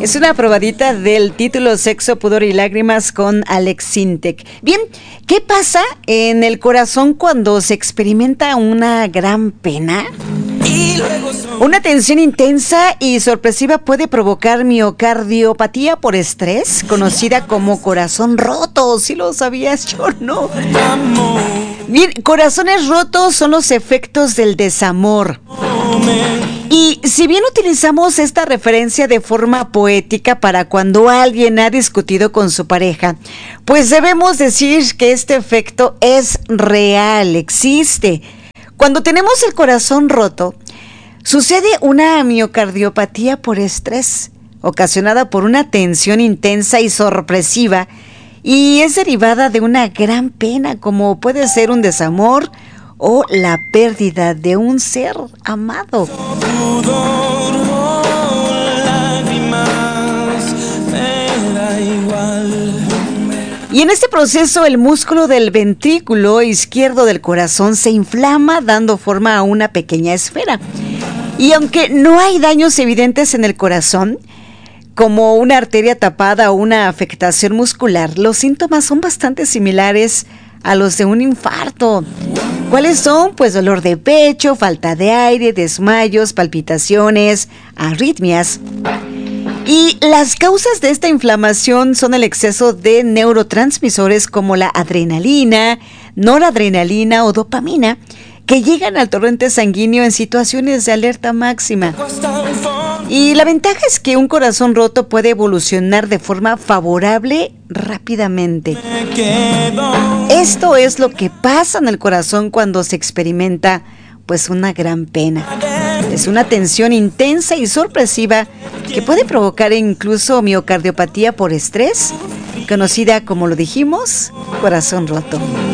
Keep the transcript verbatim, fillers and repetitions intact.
Es una probadita del título Sexo, Pudor y Lágrimas con Alex Sintek. Bien, ¿qué pasa en el corazón cuando se experimenta una gran pena? Una tensión intensa y sorpresiva puede provocar miocardiopatía por estrés, conocida como corazón roto. ¿Sí lo sabías? Yo no. Bien, corazones rotos son los efectos del desamor. Y si bien utilizamos esta referencia de forma poética para cuando alguien ha discutido con su pareja, pues debemos decir que este efecto es real, existe. Cuando tenemos el corazón roto, sucede una miocardiopatía por estrés, ocasionada por una tensión intensa y sorpresiva, y es derivada de una gran pena, como puede ser un desamor o la pérdida de un ser amado. Y en este proceso el músculo del ventrículo izquierdo del corazón se inflama, dando forma a una pequeña esfera. Y aunque no hay daños evidentes en el corazón, como una arteria tapada o una afectación muscular, los síntomas son bastante similares a los de un infarto. ¿Cuáles son? Pues dolor de pecho, falta de aire, desmayos, palpitaciones, arritmias. Y las causas de esta inflamación son el exceso de neurotransmisores como la adrenalina, noradrenalina o dopamina, que llegan al torrente sanguíneo en situaciones de alerta máxima. Y la ventaja es que un corazón roto puede evolucionar de forma favorable rápidamente. Esto es lo que pasa en el corazón cuando se experimenta pues una gran pena. Es una tensión intensa y sorpresiva que puede provocar incluso miocardiopatía por estrés, conocida como lo dijimos, corazón roto.